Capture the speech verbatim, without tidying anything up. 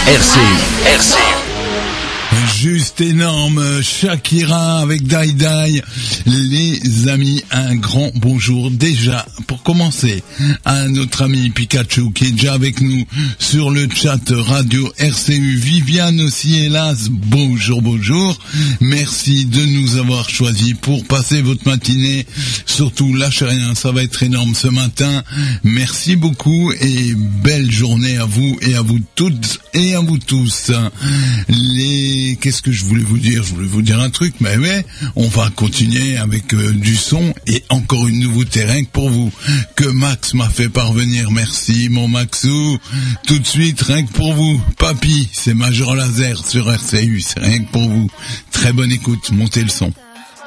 R C U, R C U. Juste énorme, Shakira avec Dai Dai. Les amis, un grand bonjour déjà, pour commencer, à notre ami Pikachu qui est déjà avec nous sur le chat radio R C U. Viviane aussi, hélas, bonjour, bonjour. Merci de nous avoir choisis pour passer votre matinée. Surtout, lâchez rien, ça va être énorme ce matin. Merci beaucoup et belle journée à vous et à vous toutes et à vous tous. Les... Qu'est-ce que je voulais vous dire? Je voulais vous dire un truc, mais ouais, on va continuer avec euh, du son et encore une nouveauté rien que pour vous, que Max m'a fait parvenir. Merci mon Maxou. Tout de suite, rien que pour vous. Papy, c'est Major Laser sur R C U, c'est rien que pour vous. Très bonne écoute, montez le son.